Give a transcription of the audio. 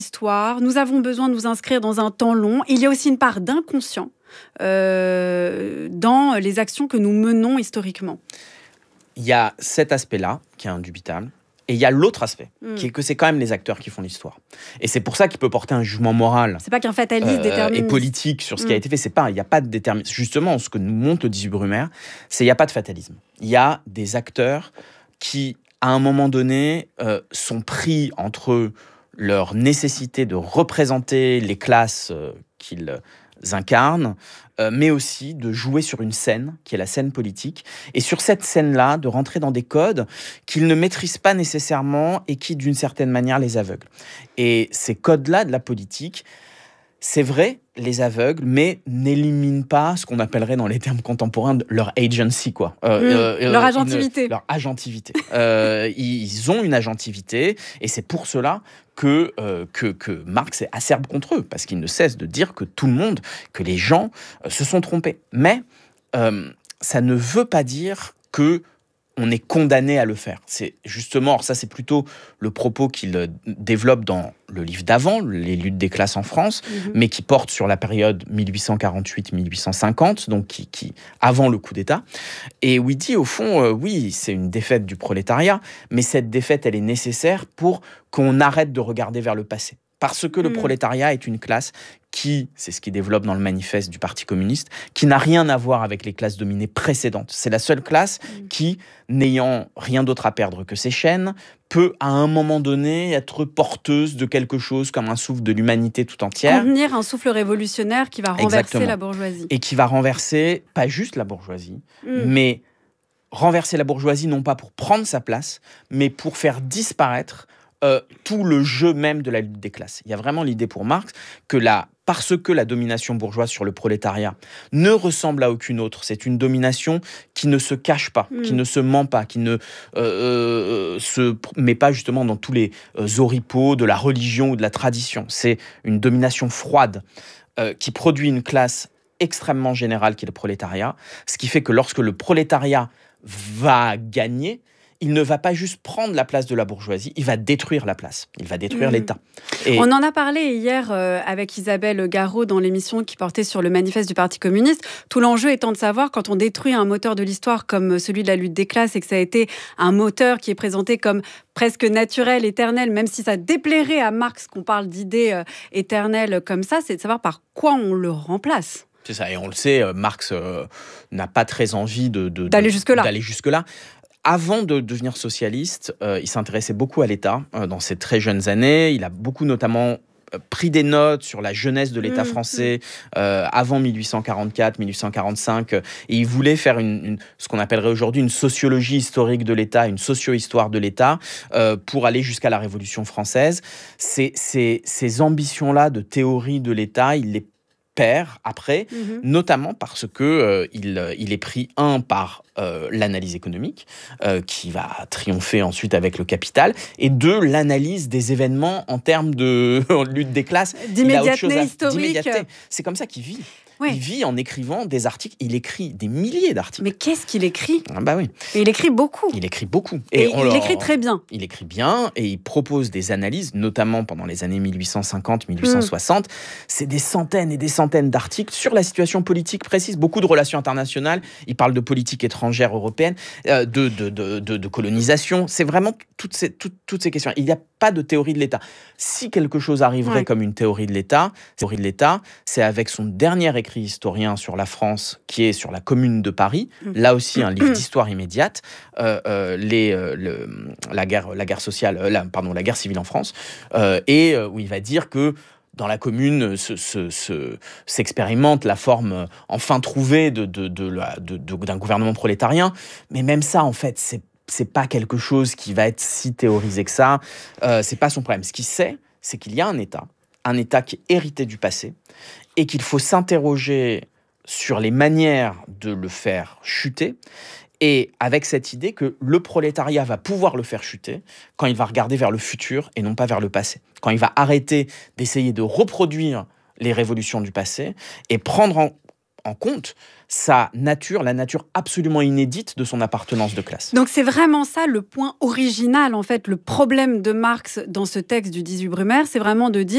histoire, nous avons besoin de nous inscrire dans un temps long. Il y a aussi une part d'inconscient dans les actions que nous menons historiquement. Il y a cet aspect-là qui est indubitable. Et il y a l'autre aspect, qui est que c'est quand même les acteurs qui font l'histoire. Et c'est pour ça qu'il peut porter un jugement moral c'est pas qu'un fataliste déterministe et politique sur ce qui a été fait. Il n'y a pas de déterminisme. Justement, ce que nous montre le 18 Brumaire, c'est qu'il n'y a pas de fatalisme. Il y a des acteurs qui, à un moment donné, sont pris entre leur nécessité de représenter les classes qu'ils incarnent, mais aussi de jouer sur une scène, qui est la scène politique, et sur cette scène-là, de rentrer dans des codes qu'ils ne maîtrisent pas nécessairement et qui, d'une certaine manière, les aveuglent. Et ces codes-là de la politique, c'est vrai, les aveugles, mais n'éliminent pas ce qu'on appellerait dans les termes contemporains leur agency, quoi. Leur agentivité. Leur agentivité. Ils ont une agentivité, et c'est pour cela que Marx est acerbe contre eux, parce qu'il ne cesse de dire que tout le monde, que les gens se sont trompés. Mais ça ne veut pas dire que on est condamné à le faire. C'est justement, ça c'est plutôt le propos qu'il développe dans le livre d'avant, Les luttes des classes en France, mais qui porte sur la période 1848-1850, donc qui avant le coup d'État, et où il dit au fond, oui, c'est une défaite du prolétariat, mais cette défaite, elle est nécessaire pour qu'on arrête de regarder vers le passé. Parce que le prolétariat est une classe qui, c'est ce qu'il développe dans le manifeste du Parti communiste, qui n'a rien à voir avec les classes dominées précédentes. C'est la seule classe qui, n'ayant rien d'autre à perdre que ses chaînes, peut à un moment donné être porteuse de quelque chose comme un souffle de l'humanité tout entière. Contenir un souffle révolutionnaire qui va renverser la bourgeoisie. Et qui va renverser, pas juste la bourgeoisie, mais renverser la bourgeoisie non pas pour prendre sa place, mais pour faire disparaître tout le jeu même de la lutte des classes. Il y a vraiment l'idée pour Marx que parce que la domination bourgeoise sur le prolétariat ne ressemble à aucune autre, c'est une domination qui ne se cache pas, qui ne se ment pas, qui ne se met pas justement dans tous les oripeaux de la religion ou de la tradition. C'est une domination froide qui produit une classe extrêmement générale qui est le prolétariat, ce qui fait que lorsque le prolétariat va gagner, il ne va pas juste prendre la place de la bourgeoisie, il va détruire la place, il va détruire l'État. Et on en a parlé hier avec Isabelle Garot dans l'émission qui portait sur le manifeste du Parti communiste. Tout l'enjeu étant de savoir, quand on détruit un moteur de l'histoire comme celui de la lutte des classes et que ça a été un moteur qui est présenté comme presque naturel, éternel, même si ça déplairait à Marx qu'on parle d'idées éternelles comme ça, c'est de savoir par quoi on le remplace. C'est ça, et on le sait, Marx n'a pas très envie d'aller jusque-là. Avant de devenir socialiste, il s'intéressait beaucoup à l'État dans ses très jeunes années. Il a beaucoup notamment pris des notes sur la jeunesse de l'État français avant 1844, 1845. Et il voulait faire ce qu'on appellerait aujourd'hui une sociologie historique de l'État, une socio-histoire de l'État, pour aller jusqu'à la Révolution française. Ces ambitions-là de théorie de l'État, il les perd après, notamment parce que il est pris par l'analyse économique qui va triompher ensuite avec le capital, et l'analyse des événements en termes de lutte des classes, d'immédiateté historique. C'est comme ça qu'il vit. Il vit en écrivant des articles. Il écrit des milliers d'articles. Mais qu'est-ce qu'il écrit ? Oui. Et il écrit beaucoup. Il écrit beaucoup. Et il écrit très bien. Il écrit bien et il propose des analyses, notamment pendant les années 1850-1860. C'est des centaines et des centaines d'articles sur la situation politique précise. Beaucoup de relations internationales. Il parle de politique étrangère européenne, de colonisation. C'est vraiment toutes ces questions. Il n'y a pas de théorie de l'État. Si quelque chose arriverait comme une théorie de l'État, c'est avec son dernier écrit historien sur la France, qui est sur la Commune de Paris, là aussi un livre d'histoire immédiate, la guerre civile en France, et où il va dire que dans la Commune s'expérimente la forme enfin trouvée d'un gouvernement prolétarien, mais même ça, en fait, c'est pas quelque chose qui va être si théorisé que ça. C'est pas son problème. Ce qu'il sait, c'est qu'il y a un État qui est hérité du passé, et qu'il faut s'interroger sur les manières de le faire chuter, et avec cette idée que le prolétariat va pouvoir le faire chuter quand il va regarder vers le futur et non pas vers le passé. Quand il va arrêter d'essayer de reproduire les révolutions du passé et prendre en compte la nature absolument inédite de son appartenance de classe. Donc c'est vraiment ça le point original, en fait, le problème de Marx dans ce texte du 18 Brumaire, c'est vraiment de dire